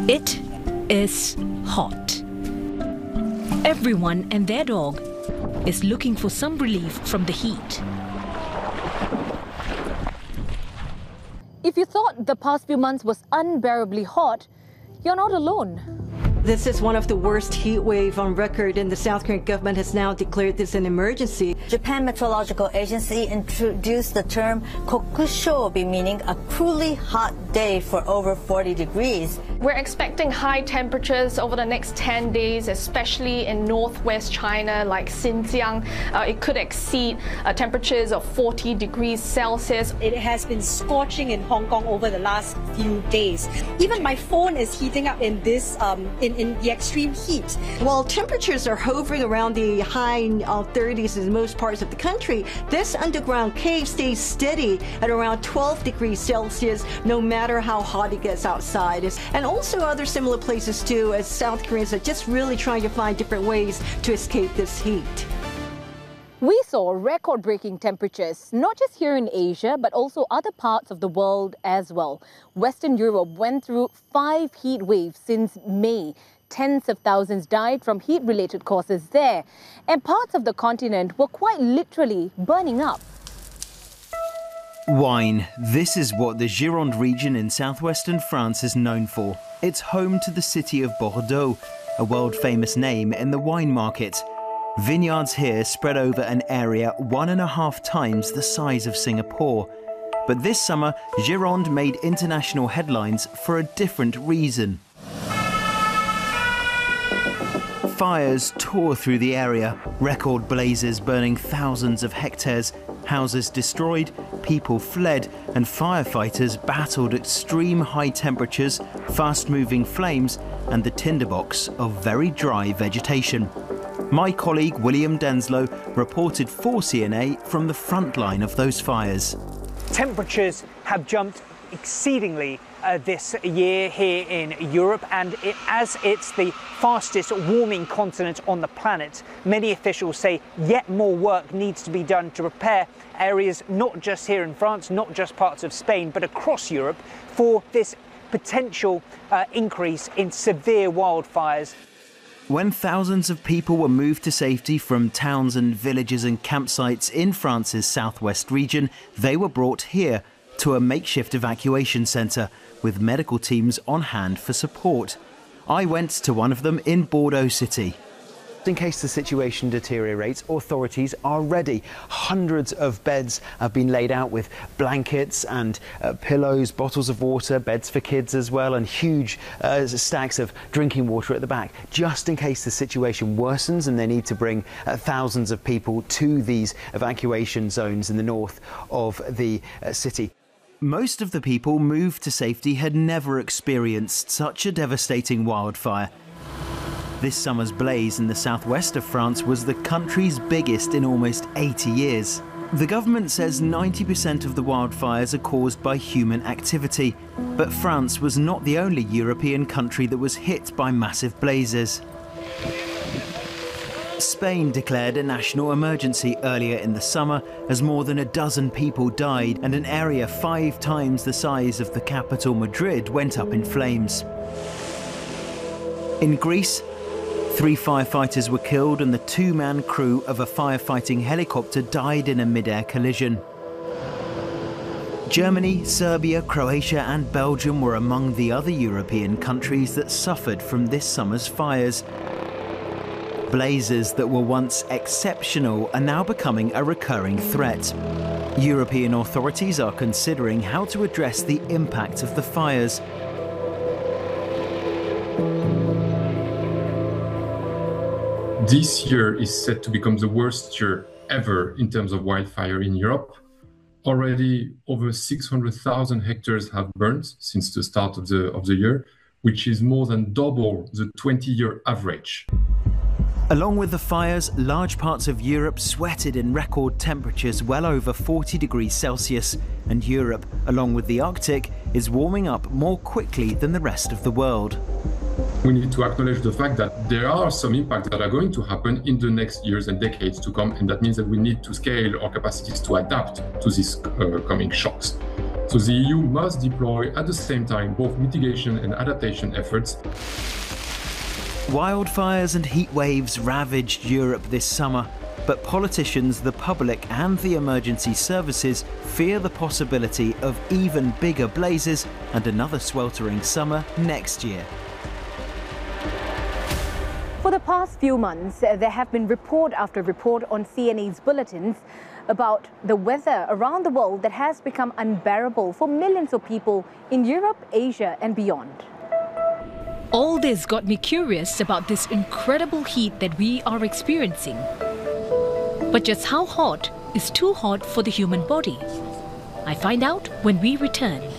It is hot. Everyone and their dog is looking for some relief from the heat. If you thought the past few months was unbearably hot, you're not alone. This is one of the worst heat wave on record, and the South Korean government has now declared this an emergency. Japan Meteorological Agency introduced the term kokushobi, meaning a cruelly hot day for over 40 degrees. We're expecting high temperatures over the next 10 days, especially in northwest China like Xinjiang. It could exceed temperatures of 40 degrees Celsius. It has been scorching in Hong Kong over the last few days. Even my phone is heating up in this in the extreme heat. While temperatures are hovering around the high 30s in most parts of the country, this underground cave stays steady at around 12 degrees Celsius, no matter how hot it gets outside. And also other similar places too, as South Koreans are just really trying to find different ways to escape this heat. We saw record-breaking temperatures, not just here in Asia, but also other parts of the world as well. Western Europe went through 5 heat waves since May. Tens of thousands died from heat-related causes there. And parts of the continent were quite literally burning up. Wine. This is what the Gironde region in southwestern France is known for. It's home to the city of Bordeaux, a world-famous name in the wine market. Vineyards here spread over an area 1.5 times the size of Singapore. But this summer, Gironde made international headlines for a different reason. Fires tore through the area, record blazes burning thousands of hectares, houses destroyed, people fled, and firefighters battled extreme high temperatures, fast-moving flames, and the tinderbox of very dry vegetation. My colleague William Denslow reported for CNA from the front line of those fires. Temperatures have jumped exceedingly this year here in Europe, and as it's the fastest warming continent on the planet, many officials say yet more work needs to be done to prepare areas not just here in France, not just parts of Spain, but across Europe for this potential increase in severe wildfires. When thousands of people were moved to safety from towns and villages and campsites in France's southwest region, they were brought here to a makeshift evacuation centre with medical teams on hand for support. I went to one of them in Bordeaux City. In case the situation deteriorates, authorities are ready. Hundreds of beds have been laid out with blankets and pillows, bottles of water, beds for kids as well, and huge stacks of drinking water at the back, just in case the situation worsens and they need to bring thousands of people to these evacuation zones in the north of the city. Most of the people moved to safety had never experienced such a devastating wildfire. This summer's blaze in the southwest of France was the country's biggest in almost 80 years. The government says 90% of the wildfires are caused by human activity, but France was not the only European country that was hit by massive blazes. Spain declared a national emergency earlier in the summer as more than a dozen people died and an area 5 times the size of the capital Madrid went up in flames. In Greece, 3 firefighters were killed and the 2-man crew of a firefighting helicopter died in a mid-air collision. Germany, Serbia, Croatia and Belgium were among the other European countries that suffered from this summer's fires. Blazes that were once exceptional are now becoming a recurring threat. European authorities are considering how to address the impact of the fires. This year is set to become the worst year ever in terms of wildfire in Europe. Already over 600,000 hectares have burned since the start of the year, which is more than double the 20-year average. Along with the fires, large parts of Europe sweated in record temperatures well over 40 degrees Celsius, and Europe, along with the Arctic, is warming up more quickly than the rest of the world. We need to acknowledge the fact that there are some impacts that are going to happen in the next years and decades to come, and that means that we need to scale our capacities to adapt to these coming shocks. So the EU must deploy at the same time both mitigation and adaptation efforts. Wildfires and heat waves ravaged Europe this summer, but politicians, the public and the emergency services fear the possibility of even bigger blazes and another sweltering summer next year. For the past few months, there have been report after report on CNA's bulletins about the weather around the world that has become unbearable for millions of people in Europe, Asia and beyond. All this got me curious about this incredible heat that we are experiencing. But just how hot is too hot for the human body? I find out when we return.